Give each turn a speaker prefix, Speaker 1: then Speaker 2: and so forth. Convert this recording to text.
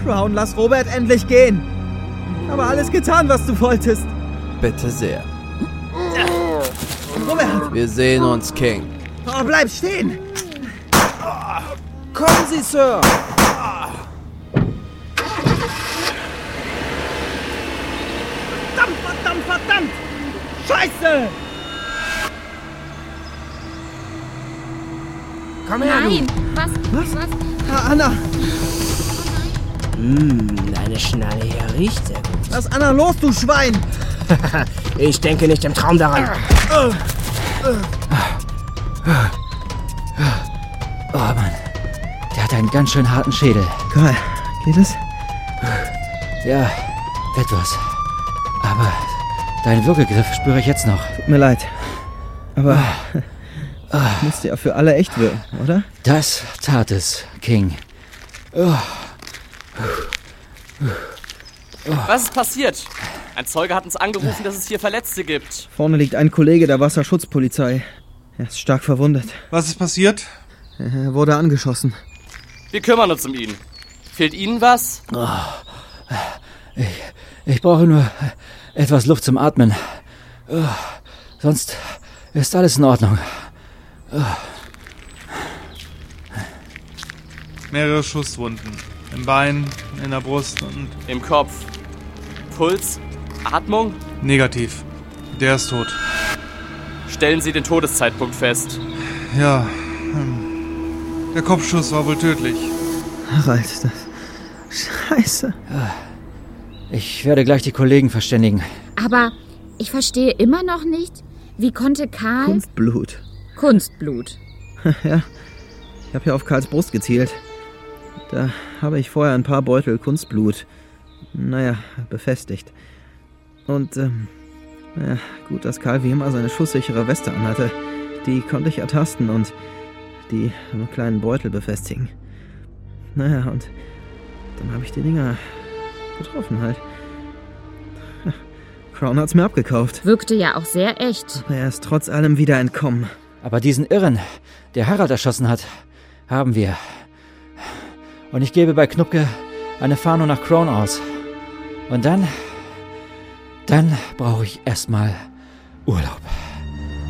Speaker 1: Crown, lass Robert endlich gehen. Aber alles getan, was du wolltest.
Speaker 2: Bitte sehr.
Speaker 1: Robert!
Speaker 2: Wir sehen uns, King.
Speaker 1: Oh, bleib stehen!
Speaker 3: Kommen Sie, Sir!
Speaker 1: Verdammt! Scheiße!
Speaker 3: Komm her,
Speaker 4: Nein!
Speaker 3: du!
Speaker 4: Was?
Speaker 1: Anna!
Speaker 3: Deine Schnalle hier riecht sehr gut.
Speaker 1: Lass Anna los, du Schwein!
Speaker 3: Ich denke nicht im Traum daran.
Speaker 5: Oh Mann, der hat einen ganz schön harten Schädel.
Speaker 1: Karl, geht es?
Speaker 5: Ja, etwas. Aber deinen Würgegriff spüre ich jetzt noch.
Speaker 1: Tut mir leid. Aber musste ja für alle echt wirken, oder?
Speaker 5: Das tat es, King.
Speaker 6: Was ist passiert? Ein Zeuge hat uns angerufen, dass es hier Verletzte gibt.
Speaker 1: Vorne liegt ein Kollege der Wasserschutzpolizei. Er ist stark verwundet.
Speaker 7: Was ist passiert?
Speaker 1: Er wurde angeschossen.
Speaker 6: Wir kümmern uns um ihn. Fehlt Ihnen was?
Speaker 5: Ich brauche nur etwas Luft zum Atmen. Sonst ist alles in Ordnung.
Speaker 7: Mehrere Schusswunden. Im Bein, in der Brust und...
Speaker 6: Im Kopf. Puls? Atmung?
Speaker 7: Negativ. Der ist tot.
Speaker 6: Stellen Sie den Todeszeitpunkt fest.
Speaker 7: Ja. Der Kopfschuss war wohl tödlich.
Speaker 1: Harald, das... Scheiße.
Speaker 5: Ich werde gleich die Kollegen verständigen.
Speaker 4: Aber ich verstehe immer noch nicht, wie konnte Karl...
Speaker 1: Kunstblut.
Speaker 4: Kunstblut.
Speaker 1: Ja, ich habe ja auf Karls Brust gezielt. Da habe ich vorher ein paar Beutel Kunstblut, befestigt. Und, gut, dass Karl wie immer seine schusssichere Weste anhatte. Die konnte ich ertasten und die am kleinen Beutel befestigen. Und dann habe ich die Dinger getroffen halt. Crown hat's mir abgekauft.
Speaker 4: Wirkte ja auch sehr echt.
Speaker 1: Aber er ist trotz allem wieder entkommen.
Speaker 5: Aber diesen Irren, der Harald erschossen hat, haben wir. Und ich gebe bei Knupke eine Fahndung nach Crown aus. Und dann brauche ich erstmal Urlaub.